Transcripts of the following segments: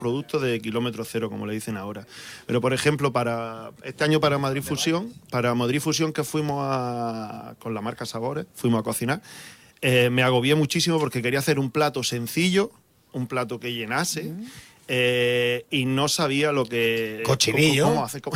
productos de kilómetro cero, como le dicen ahora. Pero, por ejemplo, para este año para Madrid Fusión que fuimos con la marca Sabores, fuimos a cocinar, me agobié muchísimo porque quería hacer un plato sencillo, un plato que llenase, y no sabía lo que... Cochinillo. ¿Cómo hacerlo?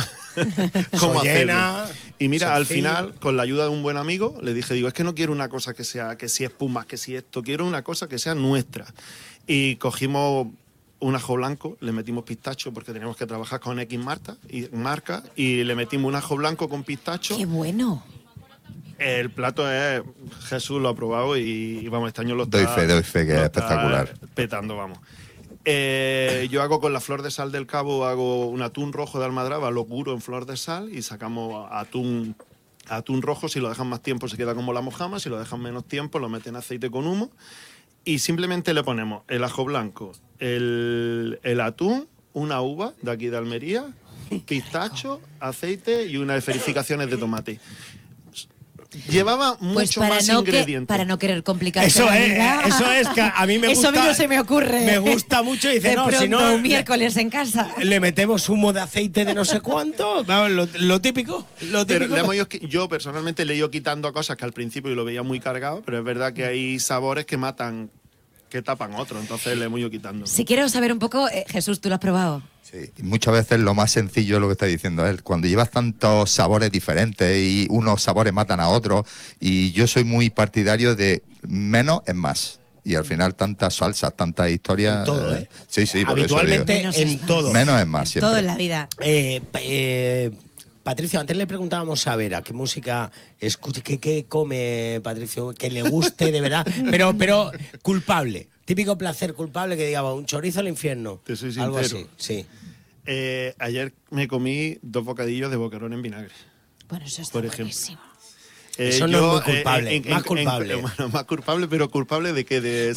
Y mira, al final, con la ayuda de un buen amigo, le dije, es que no quiero una cosa que si espumas, que si esto, quiero una cosa que sea nuestra. Y cogimos un ajo blanco, le metimos pistacho porque teníamos que trabajar con X marca y le metimos un ajo blanco con pistacho. ¡Qué bueno! El plato es... Jesús lo ha probado y vamos, este año lo está... Doy fe que es espectacular. Petando, vamos. Yo hago con la flor de sal del Cabo, hago un atún rojo de almadraba, lo curo en flor de sal y sacamos atún rojo. Si lo dejan más tiempo se queda como la mojama, si lo dejan menos tiempo lo meten en aceite con humo y simplemente le ponemos el ajo blanco, el atún, una uva de aquí de Almería, pistacho, aceite y unas esferificaciones de tomate. Llevaba mucho más ingredientes. Para no querer complicar eso es que a mí me gusta. Eso a mí no se me ocurre. Me gusta mucho y dice, de no, pronto, si no un miércoles en casa. Le metemos humo de aceite de no sé cuánto. Vamos, lo típico. Pero yo personalmente le he ido quitando cosas que al principio yo lo veía muy cargado, pero es verdad que hay sabores que tapan otro, entonces le hemos ido quitando. Si quiero saber un poco, Jesús, ¿tú lo has probado? Sí, y muchas veces lo más sencillo es lo que está diciendo él. Cuando llevas tantos sabores diferentes y unos sabores matan a otros, y yo soy muy partidario de menos es más. Y al final tantas salsas, tantas historias... En todo, ¿eh? Sí, por habitualmente eso digo, en todo. Menos es más siempre. Todo en la vida. Patricio, antes le preguntábamos a Vera qué música escucha, qué come Patricio, que le guste de verdad, pero culpable. Típico placer culpable que digamos, un chorizo al infierno. Te soy sincero. Algo así, sí. Ayer me comí 2 bocadillos de boquerón en vinagre. Bueno, eso está por ejemplo. buenísimo. Eso no es muy culpable, más culpable. Bueno, más culpable, pero culpable de qué, de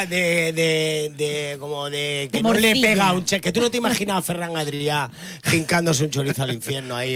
como de que de no le morcilla. pega un que tú no te imaginas a Ferran Adrià jincándose un chorizo al infierno ahí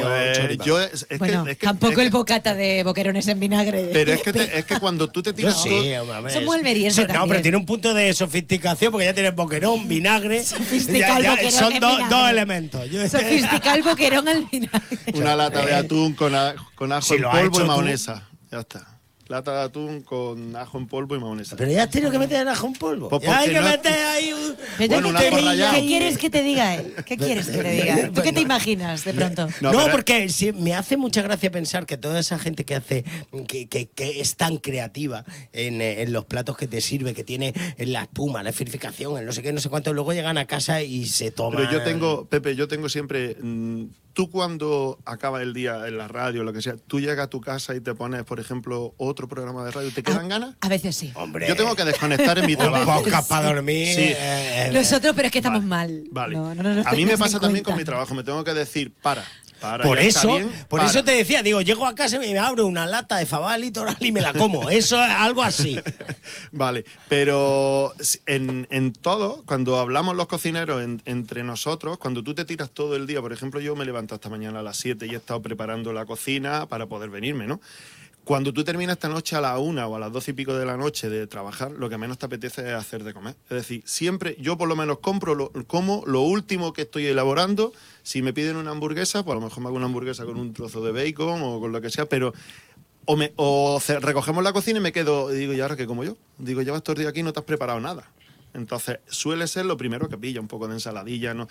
tampoco el bocata de boquerones en vinagre. Pero es que cuando tú te tiras eso es muy almeriense también. No, pero tiene un punto de sofisticación porque ya tienes boquerón, vinagre. Sofisticado el boquerón son en dos vinagre. elementos. Sofisticado el boquerón al vinagre. Una lata de atún con ajo en lo ha polvo hecho y tú. mahonesa. Ya está. Lata de atún con ajo en polvo y mahonesa. Pero ya has tenido que meter el ajo en polvo. Pues Ya hay que no- meter ahí un... Bueno, un ajo rallado. ¿Qué quieres que te diga él? ¿Qué quieres que te diga? ¿Tú qué te imaginas de pronto? No, pero- porque sí, me hace mucha gracia pensar que toda esa gente que hace, que es tan creativa en los platos que te sirve, que tiene en la espuma, la esferificación, el no sé qué, no sé cuánto, luego llegan a casa y se toman. Pero Pepe, yo tengo siempre... tú cuando acaba el día en la radio, lo que sea, tú llegas a tu casa y te pones, por ejemplo, otro programa de radio, ¿te quedan ganas? A veces sí. Hombre, Yo tengo que desconectar en mi un trabajo. podcast para dormir. Sí. Nosotros, pero es que estamos mal. Vale. No, A mí me tengas pasa en también cuenta. con mi trabajo, me tengo que decir, para. Por ya está eso, bien, por para. eso te decía, digo, llego a casa y me abro una lata de fabada litoral y me la como. Eso es algo así. Vale, pero en todo, cuando hablamos los cocineros entre nosotros, cuando tú te tiras todo el día, por ejemplo, yo me levanto esta mañana a las 7 y he estado preparando la cocina para poder venirme, ¿no? Cuando tú terminas esta noche a la 1 o a las 12 y pico de la noche de trabajar, lo que menos te apetece es hacer de comer. Es decir, siempre, yo por lo menos como lo último que estoy elaborando. Si me piden una hamburguesa, pues a lo mejor me hago una hamburguesa con un trozo de bacon o con lo que sea, pero recogemos la cocina y me quedo, y digo, ¿y ahora qué como yo? Digo, llevas todo el día aquí y no te has preparado nada. Entonces, suele ser lo primero que pilla, un poco de ensaladilla, ¿no?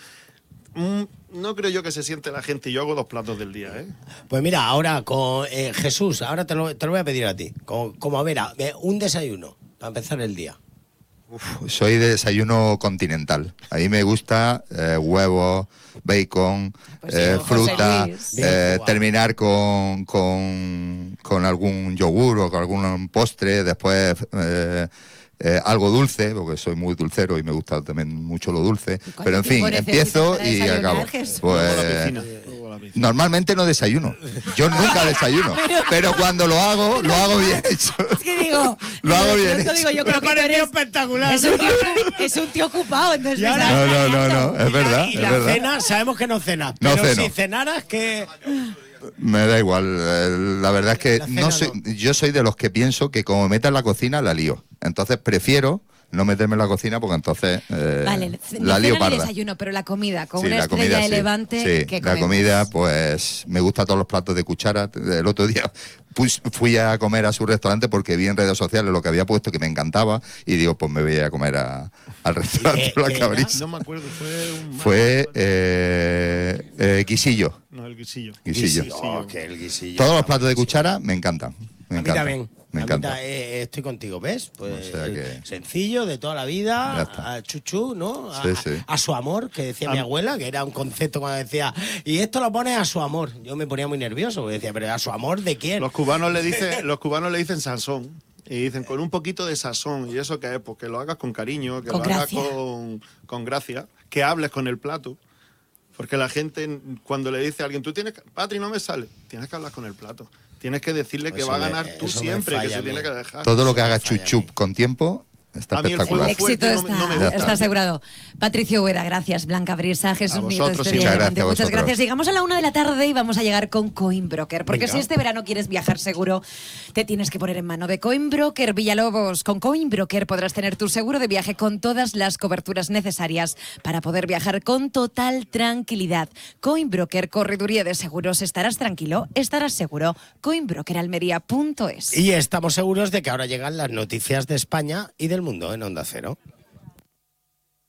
No creo yo que se siente la gente. Yo hago 2 platos del día, ¿eh? Pues mira, ahora con Jesús, ahora te lo voy a pedir a ti. Como a Vera, un desayuno para empezar el día. Soy de desayuno continental. A mí me gusta huevos, bacon, Pues sí, José fruta, Luis. terminar con algún yogur o con algún postre, después algo dulce, porque soy muy dulcero y me gusta también mucho lo dulce. Pero en fin, empiezo y acabo. Luego a la piscina. Normalmente no desayuno. Yo nunca desayuno. Pero cuando lo hago bien hecho. Es que digo, Lo hago bien yo digo, yo creo que tú eres espectacular. es un tío ocupado, entonces Y ahora- No, es verdad. Y Es la verdad. cena, sabemos que no cenas. No pero ceno. si cenaras, que... Me da igual. La verdad es que La cena yo soy de los que pienso que como me meta en la cocina la lío. Entonces prefiero no meterme en la cocina porque entonces vale, la lío parda. El desayuno, pero la comida, con Sí, una la estrella comida, de sí. Levante, Sí, ¿qué la comemos? comida, pues me gustan todos los platos de cuchara. El otro día fui a comer a su restaurante porque vi en redes sociales lo que había puesto que me encantaba y digo, pues me voy a comer al restaurante La Cabrisa. No me acuerdo, Fue guisillo. No, el guisillo. Oh, que el guisillo. Todos los platos de cuchara me encantan. A mí también. Me encanta. Estoy contigo, ¿ves? Pues O sea que- sencillo, de toda la Ya vida, está. a chuchú, ¿no? Sí. A su amor, que decía mi abuela, que era un concepto cuando decía, y esto lo pones a su amor. Yo me ponía muy nervioso, porque decía, pero ¿a su amor de quién? Los cubanos le dicen sazón. Y dicen con un poquito de sazón. ¿Y eso qué es? Pues que lo hagas con cariño, que Con lo hagas gracia. con gracia, que hables con el plato. Porque la gente, cuando le dice a alguien, Patri, no me sale, tienes que hablar con el plato. Tienes que decirle que va a ganar tú siempre, que se tiene que dejar. Todo lo que haga chuchup con tiempo está A mí el espectacular. El éxito fuerte no me está, gusta. está asegurado. Patricio Huera, gracias. Blanca Brisa, Jesús A Nieto, vosotros, Estrella sí. Muchas Levante. gracias a Muchas vosotros. gracias. Llegamos a la 1 de la tarde y vamos a llegar con Coinbroker. Porque Venga. si este verano quieres viajar seguro, te tienes que poner en mano de Coinbroker Villalobos. Con Coinbroker podrás tener tu seguro de viaje con todas las coberturas necesarias para poder viajar con total tranquilidad. Coinbroker, correduría de seguros. Estarás tranquilo, estarás seguro. Coinbrokeralmería.es. Y estamos seguros de que ahora llegan las noticias de España y del mundo en Onda Cero.